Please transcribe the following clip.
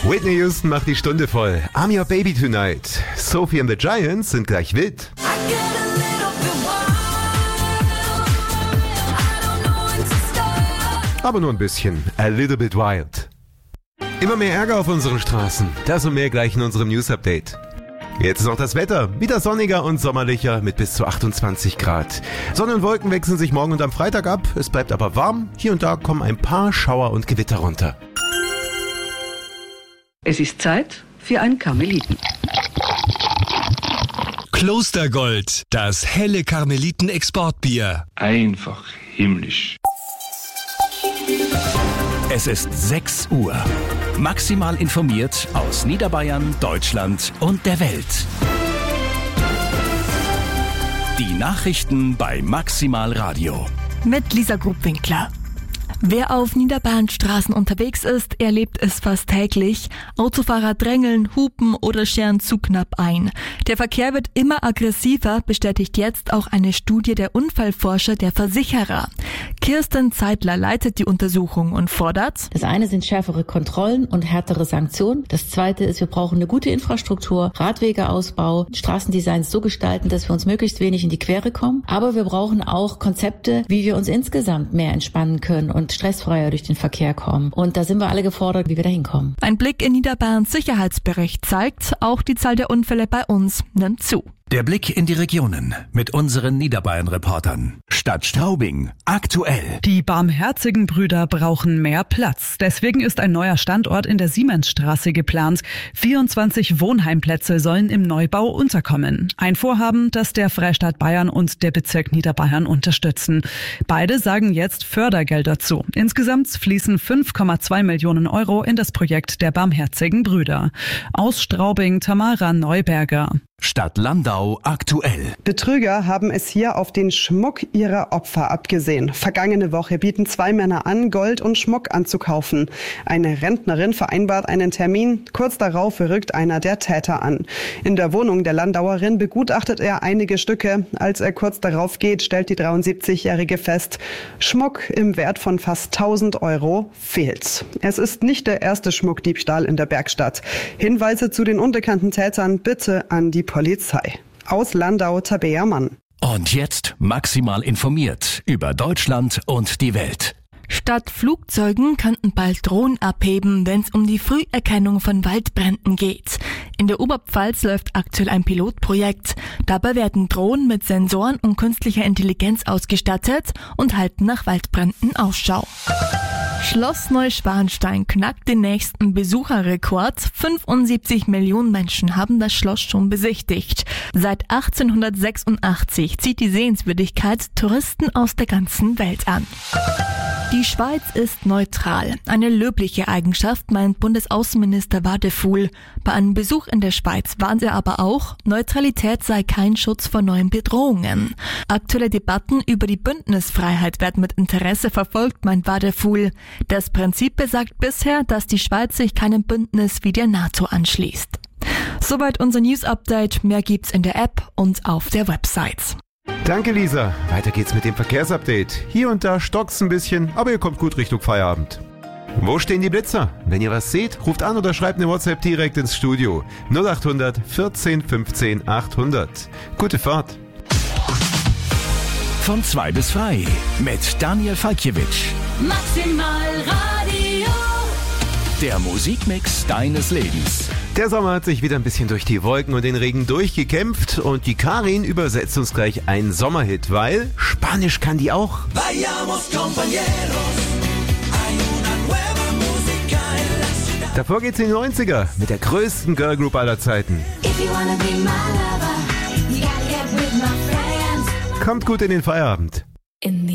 Whitney Houston macht die Stunde voll. I'm your baby tonight. Sophie and the Giants sind gleich wild. Aber nur ein bisschen. A little bit wild. Immer mehr Ärger auf unseren Straßen. Das und mehr gleich in unserem News-Update. Jetzt noch das Wetter. Wieder sonniger und sommerlicher mit bis zu 28 Grad. Sonne und Wolken wechseln sich morgen und am Freitag ab. Es bleibt aber warm. Hier und da kommen ein paar Schauer und Gewitter runter. Es ist Zeit für einen Karmeliten. Klostergold, das helle Karmeliten-Exportbier. Einfach himmlisch. Es ist 6 Uhr. Maximal informiert aus Niederbayern, Deutschland und der Welt. Die Nachrichten bei Maximal Radio. Mit Lisa Grubwinkler. Wer auf Niederbayern-Straßen unterwegs ist, erlebt es fast täglich. Autofahrer drängeln, hupen oder scheren zu knapp ein. Der Verkehr wird immer aggressiver, bestätigt jetzt auch eine Studie der Unfallforscher der Versicherer. Kirsten Zeitler leitet die Untersuchung und fordert: Das eine sind schärfere Kontrollen und härtere Sanktionen. Das zweite ist, wir brauchen eine gute Infrastruktur, Radwegeausbau, Straßendesigns so gestalten, dass wir uns möglichst wenig in die Quere kommen. Aber wir brauchen auch Konzepte, wie wir uns insgesamt mehr entspannen können und stressfreier durch den Verkehr kommen. Und da sind wir alle gefordert, wie wir da hinkommen. Ein Blick in Niederbayerns Sicherheitsbericht zeigt, auch die Zahl der Unfälle bei uns nimmt zu. Der Blick in die Regionen mit unseren Niederbayern-Reportern. Stadt Straubing, aktuell. Die Barmherzigen Brüder brauchen mehr Platz. Deswegen ist ein neuer Standort in der Siemensstraße geplant. 24 Wohnheimplätze sollen im Neubau unterkommen. Ein Vorhaben, das der Freistaat Bayern und der Bezirk Niederbayern unterstützen. Beide sagen jetzt Fördergelder zu. Insgesamt fließen 5,2 Millionen Euro in das Projekt der Barmherzigen Brüder. Aus Straubing, Tamara Neuberger. Stadt Landau aktuell. Betrüger haben es hier auf den Schmuck ihrer Opfer abgesehen. Vergangene Woche bieten 2 Männer an, Gold und Schmuck anzukaufen. Eine Rentnerin vereinbart einen Termin. Kurz darauf rückt einer der Täter an. In der Wohnung der Landauerin begutachtet er einige Stücke. Als er kurz darauf geht, stellt die 73-Jährige fest: Schmuck im Wert von fast 1.000 Euro fehlt. Es ist nicht der erste Schmuckdiebstahl in der Bergstadt. Hinweise zu den unbekannten Tätern bitte an die Polizei. Aus Landau, Tabea Mann. Und jetzt maximal informiert über Deutschland und die Welt. Statt Flugzeugen könnten bald Drohnen abheben, wenn es um die Früherkennung von Waldbränden geht. In der Oberpfalz läuft aktuell ein Pilotprojekt. Dabei werden Drohnen mit Sensoren und künstlicher Intelligenz ausgestattet und halten nach Waldbränden Ausschau. Schloss Neuschwanstein knackt den nächsten Besucherrekord. 75 Millionen Menschen haben das Schloss schon besichtigt. Seit 1886 zieht die Sehenswürdigkeit Touristen aus der ganzen Welt an. Die Schweiz ist neutral. Eine löbliche Eigenschaft, meint Bundesaußenminister Wadefuhl. Bei einem Besuch in der Schweiz warnte er aber auch, Neutralität sei kein Schutz vor neuen Bedrohungen. Aktuelle Debatten über die Bündnisfreiheit werden mit Interesse verfolgt, meint Wadefuhl. Das Prinzip besagt bisher, dass die Schweiz sich keinem Bündnis wie der NATO anschließt. Soweit unser News-Update. Mehr gibt's in der App und auf der Website. Danke, Lisa. Weiter geht's mit dem Verkehrsupdate. Hier und da stockt's ein bisschen, aber ihr kommt gut Richtung Feierabend. Wo stehen die Blitzer? Wenn ihr was seht, ruft an oder schreibt eine WhatsApp direkt ins Studio. 0800 14 15 800. Gute Fahrt. Von 2 bis frei mit Daniel Falkiewicz. Maximal Radio. Der Musikmix deines Lebens. Der Sommer hat sich wieder ein bisschen durch die Wolken und den Regen durchgekämpft und die Karin übersetzt uns gleich einen Sommerhit, weil Spanisch kann die auch. Davor geht's in die 90er mit der größten Girlgroup aller Zeiten. Kommt gut in den Feierabend.